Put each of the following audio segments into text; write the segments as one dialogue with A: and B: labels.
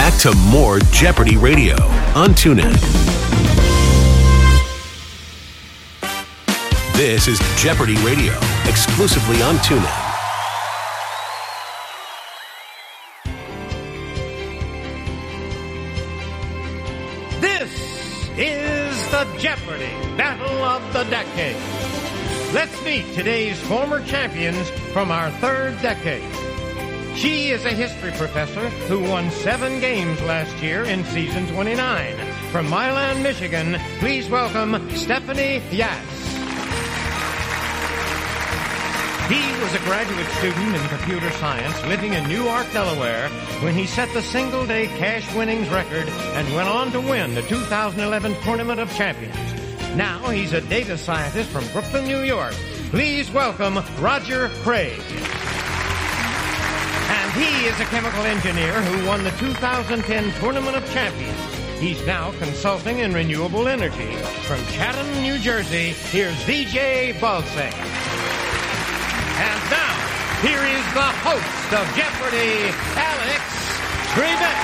A: back to more Jeopardy Radio on TuneIn. This is Jeopardy Radio, exclusively on TuneIn.
B: This is the Jeopardy Battle of the Decade. Let's meet today's former champions from our third decade. She is a history professor who won 7 games last year in season 29. From Milan, Michigan, please welcome Stephanie Yass. He was a graduate student in computer science living in Newark, Delaware, when he set the single-day cash winnings record and went on to win the 2011 Tournament of Champions. Now he's a data scientist from Brooklyn, New York. Please welcome Roger Craig. And he is a chemical engineer who won the 2010 Tournament of Champions. He's now consulting in renewable energy. From Chatham, New Jersey, here's Vijay Balse. And now, here is the host of Jeopardy, Alex Trebek.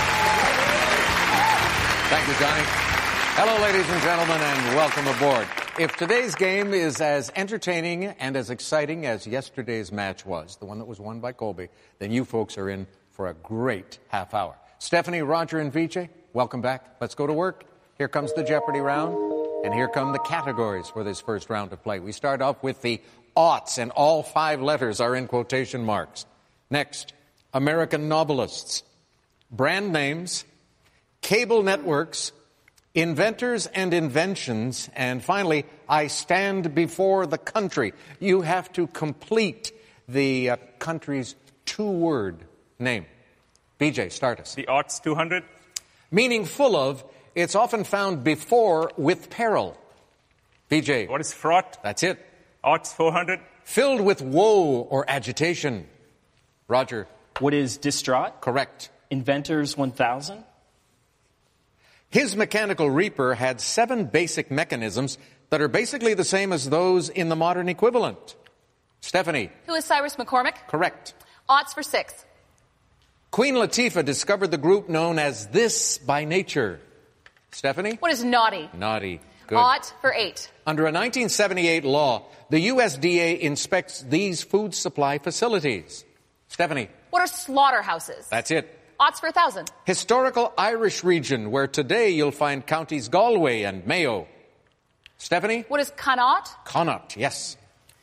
C: Thank you, Johnny. Hello, ladies and gentlemen, and welcome aboard. If today's game is as entertaining and as exciting as yesterday's match was, the one that was won by Colby, then you folks are in for a great half hour. Stephanie, Roger, and Vijay, welcome back. Let's go to work. Here comes the Jeopardy round, and here come the categories for this first round of play. We start off with the aughts, and all 5 letters are in quotation marks. Next, American novelists, brand names, cable networks, inventors and inventions, and finally, I stand before the country. You have to complete the country's 2-word name. BJ, start us.
D: The aughts 200.
C: Meaning full of, it's often found before with peril. BJ.
D: What is fraught?
C: That's it.
D: Aughts 400.
C: Filled with woe or agitation. Roger.
E: What is distraught?
C: Correct.
E: Inventors 1000.
C: His mechanical reaper had 7 basic mechanisms that are basically the same as those in the modern equivalent. Stephanie.
F: Who is Cyrus McCormick?
C: Correct.
F: Aughts for 6.
C: Queen Latifah discovered the group known as This by Nature. Stephanie.
F: What is naughty?
C: Naughty. Good.
F: Aught for 8.
C: Under a 1978 law, the USDA inspects these food supply facilities. Stephanie.
F: What are slaughterhouses?
C: That's it.
F: Aughts for 1,000.
C: Historical Irish region, where today you'll find counties Galway and Mayo. Stephanie?
F: What is Connaught?
C: Connaught, yes.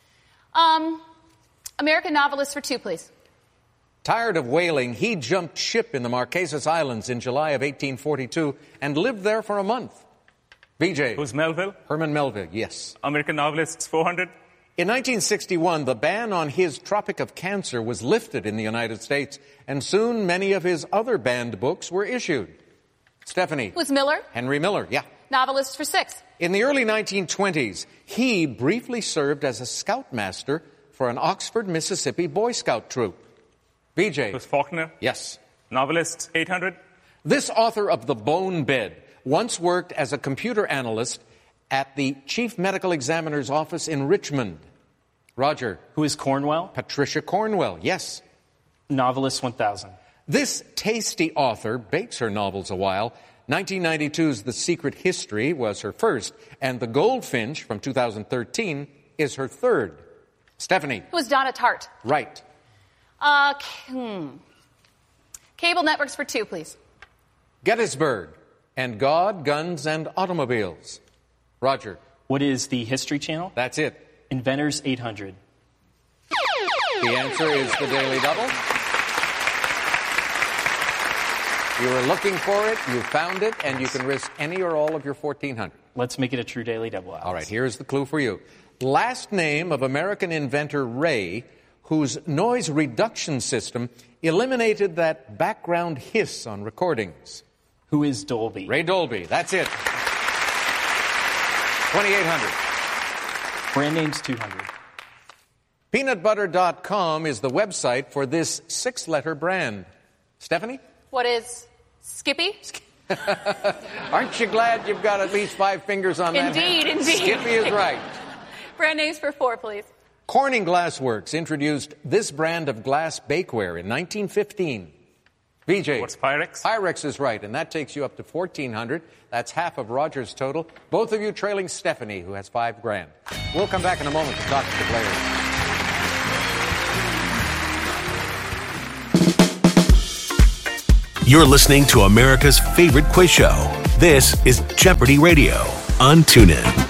F: American novelist for 2, please.
C: Tired of whaling, he jumped ship in the Marquesas Islands in July of 1842 and lived there for a month. BJ.
D: Who's Melville?
C: Herman Melville, yes.
D: American novelists 400.
C: In 1961, the ban on his Tropic of Cancer was lifted in the United States, and soon many of his other banned books were issued. Stephanie.
F: Who's Miller?
C: Henry Miller, yeah.
F: Novelist for 6.
C: In the early 1920s, he briefly served as a scoutmaster for an Oxford, Mississippi Boy Scout troop. BJ.
D: Who's Faulkner?
C: Yes.
D: Novelists 800.
C: This author of The Bone Bed once worked as a computer analyst at the Chief Medical Examiner's office in Richmond. Roger.
E: Who is Cornwell?
C: Patricia Cornwell, yes.
E: Novelist 1000.
C: This tasty author bakes her novels a while. 1992's The Secret History was her first, and The Goldfinch from 2013 is her third. Stephanie.
F: Who is Donna Tartt?
C: Right.
F: Cable networks for 2, please.
C: Gettysburg and God, Guns, and Automobiles. Roger.
E: What is the History Channel?
C: That's it.
E: Inventors 800.
C: The answer is the Daily Double. You were looking for it, you found it, and you can risk any or all of your 1,400.
E: Let's make it a true Daily Double, Alex.
C: All right, here's the clue for you. Last name of American inventor Ray, whose noise reduction system eliminated that background hiss on recordings.
E: Who is Dolby?
C: Ray Dolby, that's it. 2,800.
E: Brand names 200.
C: Peanutbutter.com is the website for this 6-letter brand. Stephanie?
F: What is Skippy?
C: Aren't you glad you've got at least 5 fingers on that?
F: Indeed.
C: Skippy is right.
F: Brand names for 4, please.
C: Corning Glass Works introduced this brand of glass bakeware in 1915. BJ.
D: What's Pyrex?
C: Pyrex is right, and that takes you up to $1,400. That's half of Roger's total. Both of you trailing Stephanie, who has $5,000. We'll come back in a moment to talk to the players.
A: You're listening to America's favorite quiz show. This is Jeopardy Radio on TuneIn.